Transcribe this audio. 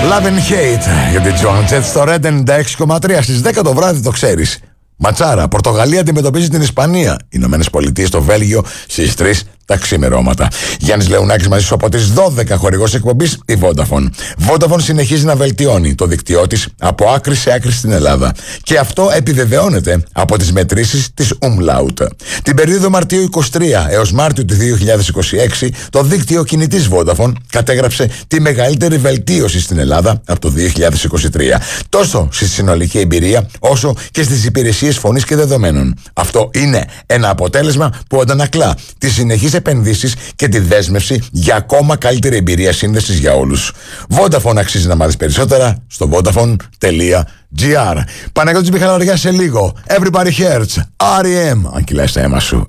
Love and Hate για την Joan Jett στο Red 96,3 στις 10 το βράδυ, το ξέρεις. Ματσάρα, Πορτογαλία αντιμετωπίζει την Ισπανία. Ηνωμένες Πολιτείες στο Βέλγιο στις 3 τα ξημερώματα. Γιάννης Λεουνάκης μαζί σου από τις 12, χορηγός εκπομπής η Vodafone. Vodafone συνεχίζει να βελτιώνει το δίκτυό της από άκρη σε άκρη στην Ελλάδα. Και αυτό επιβεβαιώνεται από τις μετρήσεις της Umlaut. Την περίοδο Μαρτίου 23 έως Μάρτιο του 2026, το δίκτυο κινητής Vodafone κατέγραψε τη μεγαλύτερη βελτίωση στην Ελλάδα από το 2023. Τόσο στη συνολική εμπειρία, όσο και στις υπηρεσίες φωνής και δεδομένων. Αυτό είναι ένα αποτέλεσμα που αντανακλά τη συνεχής επενδύσεις και τη δέσμευση για ακόμα καλύτερη εμπειρία σύνδεσης για όλους. Vodafone, αξίζει να μάθεις περισσότερα στο vodafone.gr. Παναγιώτης Μιχαλαριάς σε λίγο. Everybody hurts. R.E.M. Αν κυλάει στα αίμα σου.